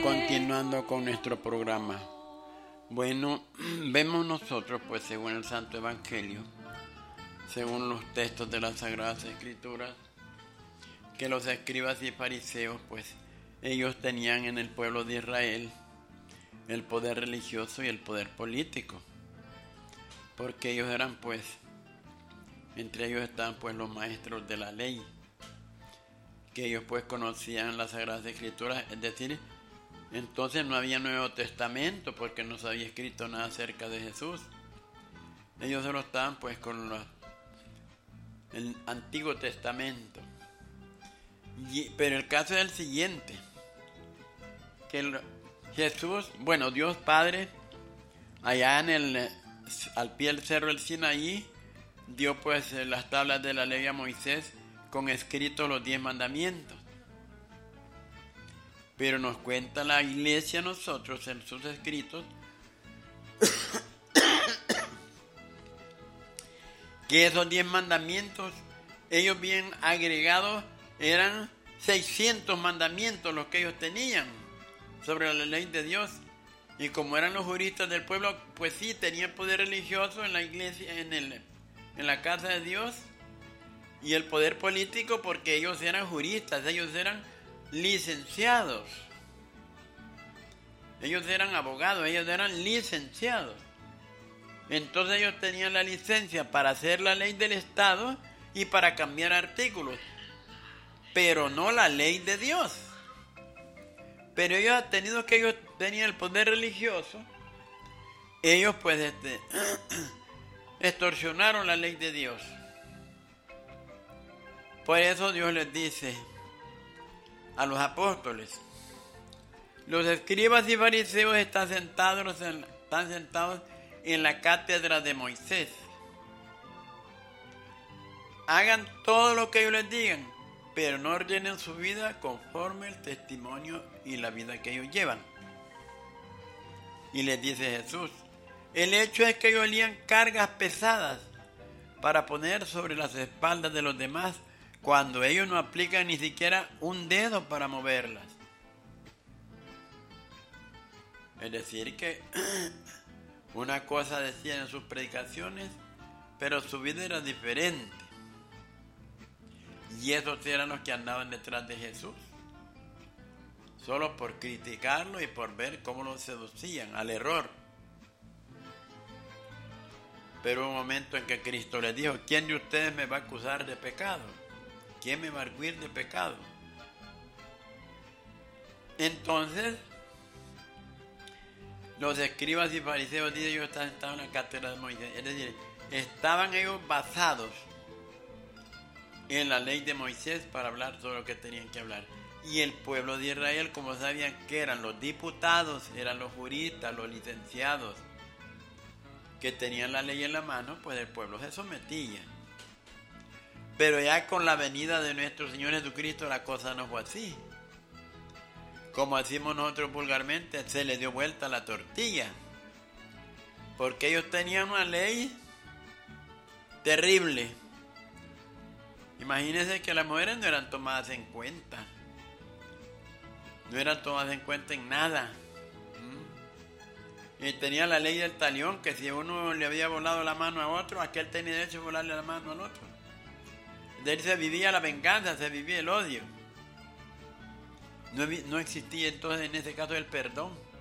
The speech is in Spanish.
continuando con nuestro programa. Bueno, vemos nosotros, pues según el Santo Evangelio, según los textos de las Sagradas Escrituras, que los escribas y fariseos, pues ellos tenían en el pueblo de Israel el poder religioso y el poder político, porque ellos eran, pues, entre ellos estaban pues los maestros de la ley, que ellos pues conocían las Sagradas Escrituras, es decir, entonces no había Nuevo Testamento porque no se había escrito nada acerca de Jesús. Ellos solo estaban pues con el Antiguo Testamento. Pero el caso es el siguiente, que Jesús, bueno, Dios Padre, allá al pie del cerro del Sinaí, dio pues las tablas de la ley a Moisés con escritos los 10 mandamientos. Pero nos cuenta la iglesia a nosotros en sus escritos que esos 10 mandamientos, ellos bien agregados, eran 600 mandamientos los que ellos tenían sobre la ley de Dios. Y como eran los juristas del pueblo, pues sí, tenían poder religioso en la iglesia, en la casa de Dios, y el poder político porque ellos eran juristas, ellos eran licenciados. Ellos eran abogados, ellos eran licenciados. Entonces ellos tenían la licencia para hacer la ley del Estado y para cambiar artículos, pero no la ley de Dios. Pero ellos, teniendo que ellos tenían el poder religioso, ellos pues extorsionaron la ley de Dios. Por eso Dios les dice a los apóstoles: los escribas y fariseos están sentados en la cátedra de Moisés. Hagan todo lo que ellos les digan, pero no ordenen su vida conforme el testimonio y la vida que ellos llevan. Y les dice Jesús: el hecho es que ellos lían cargas pesadas para poner sobre las espaldas de los demás, cuando ellos no aplican ni siquiera un dedo para moverlas. Es decir, que una cosa decían en sus predicaciones, pero su vida era diferente. Y esos eran los que andaban detrás de Jesús, solo por criticarlo y por ver cómo lo seducían al error. Pero hubo un momento en que Cristo les dijo: ¿quién de ustedes me va a acusar de pecado? ¿Quién me va a arguir de pecado? Entonces, los escribas y fariseos, dice, ellos estaban en la cátedra de Moisés. Es decir, estaban ellos basados en la ley de Moisés para hablar todo lo que tenían que hablar. Y el pueblo de Israel, como sabían que eran los diputados, eran los juristas, los licenciados, que tenían la ley en la mano, pues el pueblo se sometía. Pero ya con la venida de nuestro Señor Jesucristo la cosa no fue así. Como decimos nosotros vulgarmente, se le dio vuelta la tortilla. Porque ellos tenían una ley terrible. Imagínense que las mujeres no eran tomadas en cuenta. No eran tomadas en cuenta en nada. Y tenía la ley del talión, que si uno le había volado la mano a otro, aquel tenía derecho a volarle la mano al otro. De ahí se vivía la venganza, se vivía el odio. No existía entonces en ese caso el perdón.